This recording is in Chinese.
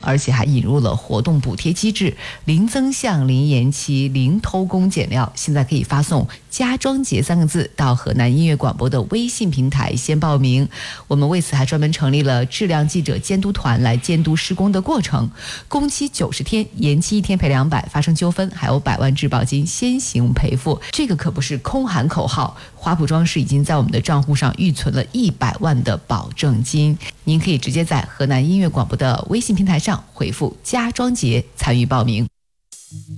而且还引入了活动补贴机制，零增项、零延期、零偷工减料。现在可以发送家装节3个字到河南音乐广播的微信平台先报名。我们为此还专门成立了质量记者监督团来监督施工的过程。工期90天，延期1天赔200，发生纠纷还有100万质保金先行赔付。这个可不是空喊口号，华普装饰已经在我们的账户上预存了100万的保证金。您可以直接在河南音乐广播的微信平台上回复家装节参与报名。